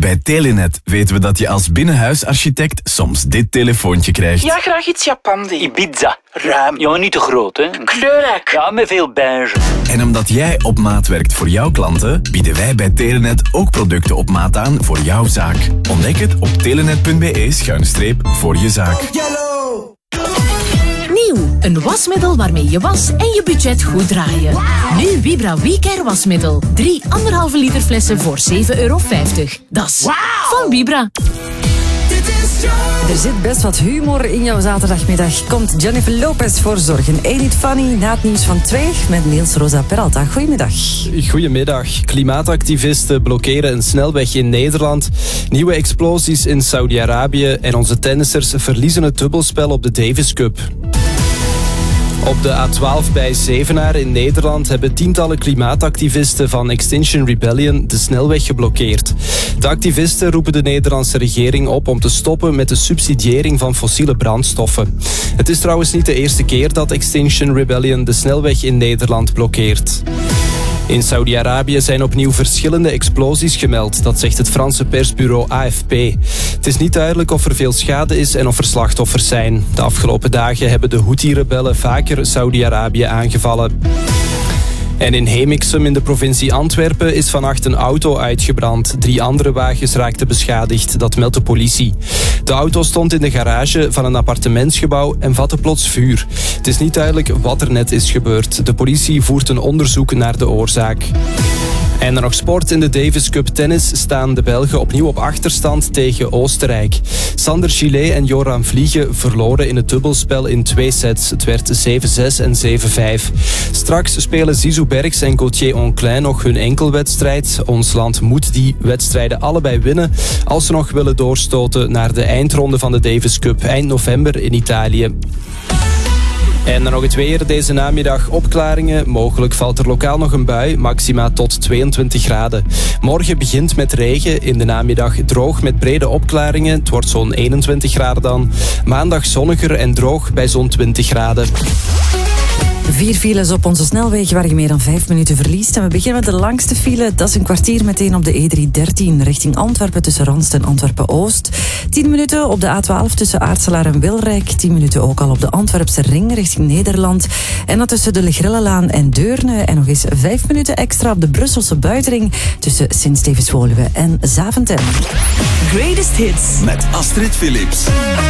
Bij Telenet weten we dat je als binnenhuisarchitect soms dit telefoontje krijgt. Ja, graag iets Japandi. Ibiza. Ruim. Ja, niet te groot, hè. Kleurrijk. Ja, met veel beige. En omdat jij op maat werkt voor jouw klanten, bieden wij bij Telenet ook producten op maat aan voor jouw zaak. Ontdek het op telenet.be/voor je zaak. Nieuw, een wasmiddel waarmee je was en je budget goed draaien. Nu Vibra WeCare wasmiddel. 3 1,5 liter flessen voor €7,50. Dat is van Vibra. Er zit best wat humor in jouw zaterdagmiddag. Komt Jennifer Lopez voor zorgen. Ain't it funny? Na het nieuws van 2 met Niels Rosa Peralta. Goedemiddag. Goedemiddag. Klimaatactivisten blokkeren een snelweg in Nederland. Nieuwe explosies in Saudi-Arabië. En onze tennissers verliezen het dubbelspel op de Davis Cup. Op de A12 bij Zevenaar in Nederland hebben tientallen klimaatactivisten van Extinction Rebellion de snelweg geblokkeerd. De activisten roepen de Nederlandse regering op om te stoppen met de subsidiëring van fossiele brandstoffen. Het is trouwens niet de eerste keer dat Extinction Rebellion de snelweg in Nederland blokkeert. In Saudi-Arabië zijn opnieuw verschillende explosies gemeld, dat zegt het Franse persbureau AFP. Het is niet duidelijk of er veel schade is en of er slachtoffers zijn. De afgelopen dagen hebben de Houthi-rebellen vaker Saudi-Arabië aangevallen. En in Hemixum in de provincie Antwerpen is vannacht een auto uitgebrand. 3 andere wagens raakten beschadigd, dat meldt de politie. De auto stond in de garage van een appartementsgebouw en vatte plots vuur. Het is niet duidelijk wat er net is gebeurd. De politie voert een onderzoek naar de oorzaak. En er nog sport. In de Davis Cup tennis staan de Belgen opnieuw op achterstand tegen Oostenrijk. Sander Gillet en Joran Vliegen verloren in het dubbelspel in 2 sets. Het werd 7-6 en 7-5. Straks spelen Zizou Bergs en Gauthier Onclin nog hun enkelwedstrijd. Ons land moet die wedstrijden allebei winnen als ze nog willen doorstoten naar de eindronde van de Davis Cup eind november in Italië. En dan nog het weer. Deze namiddag opklaringen. Mogelijk valt er lokaal nog een bui. Maxima tot 22 graden. Morgen begint met regen. In de namiddag droog met brede opklaringen. Het wordt zo'n 21 graden dan. Maandag zonniger en droog bij zo'n 20 graden. 4 files op onze snelweg waar je meer dan 5 minuten verliest. En we beginnen met de langste file. Dat is een kwartier meteen op de E313 richting Antwerpen tussen Ranst en Antwerpen-Oost. 10 minuten op de A12 tussen Aartselaar en Wilrijk. 10 minuten ook al op de Antwerpse ring richting Nederland. En dat tussen de Legrellenlaan en Deurne. En nog eens 5 minuten extra op de Brusselse buitenring tussen Sint-Stevens-Woluwe en Zaventem. Greatest hits. Met Astrid Philips.